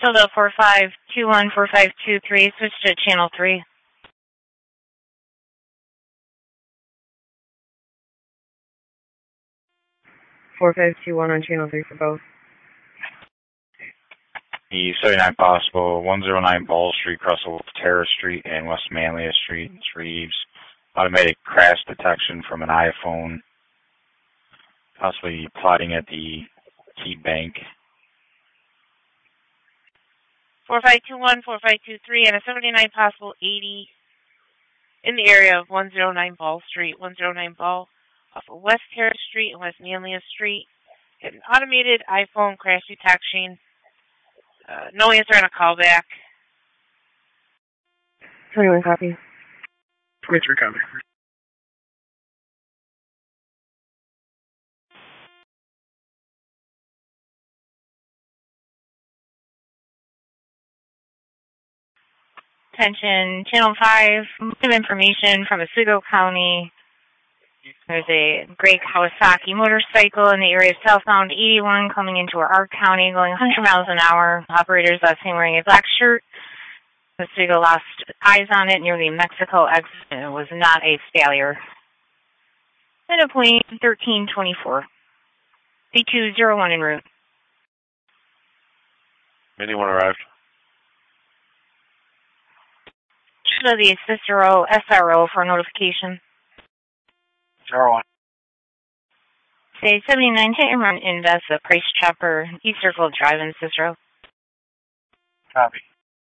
Tilda 45214523, switch to channel 3. (4521) on channel 3 for both. The 79 possible, 109 Ball Street, Russell Terrace Street, and West Manlia Street. It's Reeves. Automatic crash detection from an iPhone. Possibly plotting at the Key Bank. 4521, 4523, and a 79 possible 80 in the area of 109 Ball Street, 109 Ball off of West Terrace Street and West Manlia Street. An automated iPhone crash detection. No answer on a callback. 21 copy. 23 copy. Attention, Channel 5, some information from Oswego County. There's a gray Kawasaki motorcycle in the area of southbound 81 coming into our county, going 100 miles an hour. Operators last seen wearing a black shirt. Oswego lost eyes on it near the Mexico exit. It was not a failure. Center point 1324. B201 en route. Anyone arrived? Should the Cicero SRO for notification. 01. Say 79 hit and run invest the Price Chopper East Circle Drive in Cicero. Copy.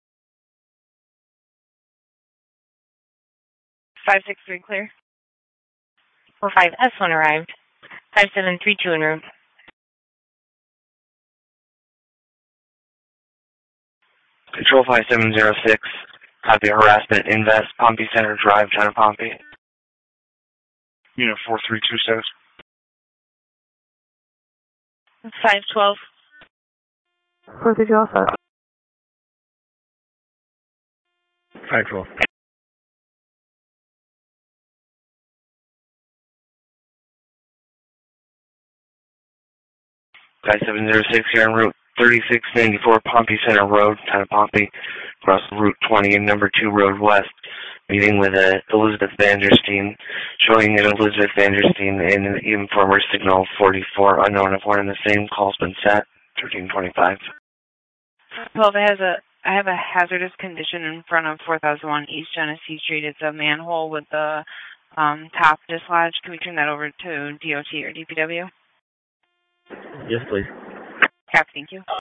563 clear. 45 S1 arrived. 5732 en route. Control 5706. Copy harassment invest Pompey Center Drive, China Pompey. Unit 4326. 512. 432 also. 512. Guy 706 here en route 3694 Pompey Center Road, China Pompey, across Route 20 and number 2 Road West, meeting with Elizabeth Vandersteen, showing an Elizabeth Vandersteen in an informer signal 44, unknown if one and the same. Call's been set, 1325. Well, I have a hazardous condition in front of 4001 East Genesee Street. It's a manhole with the top dislodged. Can we turn that over to DOT or DPW? Yes, please. Copy, thank you.